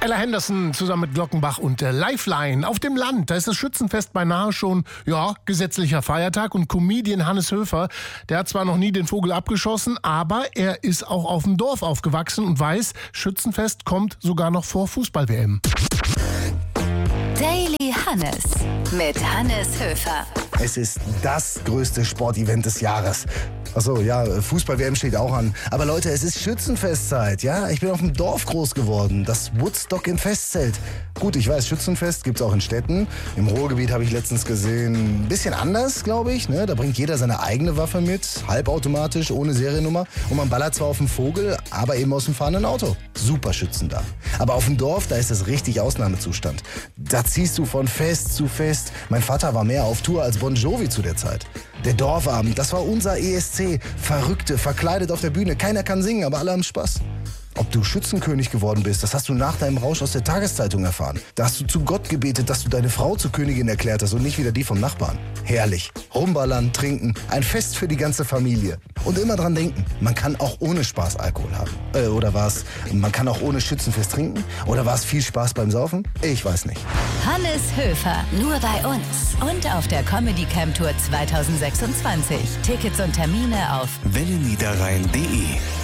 Ella Henderson zusammen mit Glockenbach und Lifeline. Auf dem Land, da ist das Schützenfest beinahe schon, gesetzlicher Feiertag. Und Comedian Hannes Höfer, der hat zwar noch nie den Vogel abgeschossen, aber er ist auch auf dem Dorf aufgewachsen und weiß, Schützenfest kommt sogar noch vor Fußball-WM. Daily Hannes mit Hannes Höfer. Es ist das größte Sportevent des Jahres. Achso, ja, Fußball-WM steht auch an. Aber Leute, es ist Schützenfestzeit, ja? Ich bin auf dem Dorf groß geworden. Das Woodstock im Festzelt. Gut, ich weiß, Schützenfest gibt's auch in Städten. Im Ruhrgebiet habe ich letztens gesehen, ein bisschen anders, glaube ich. Ne? Da bringt jeder seine eigene Waffe mit, halbautomatisch, ohne Seriennummer. Und man ballert zwar auf den Vogel, aber eben aus dem fahrenden Auto. Super Schützen da. Aber auf dem Dorf, da ist es richtig Ausnahmezustand. Da ziehst du von Fest zu Fest. Mein Vater war mehr auf Tour als Bon Jovi zu der Zeit. Der Dorfabend, das war unser ESC. Verrückte, verkleidet auf der Bühne. Keiner kann singen, aber alle haben Spaß. Ob du Schützenkönig geworden bist, das hast du nach deinem Rausch aus der Tageszeitung erfahren. Da hast du zu Gott gebetet, dass du deine Frau zur Königin erklärt hast und nicht wieder die vom Nachbarn. Herrlich. Rumballern, trinken, ein Fest für die ganze Familie. Und immer dran denken, man kann auch ohne Spaß Alkohol haben. Oder war es, man kann auch ohne Schützenfest trinken? Oder war es viel Spaß beim Saufen? Ich weiß nicht. Hannes Höfer, nur bei uns und auf der Comedy Camp Tour 2026. Tickets und Termine auf welleniederrhein.de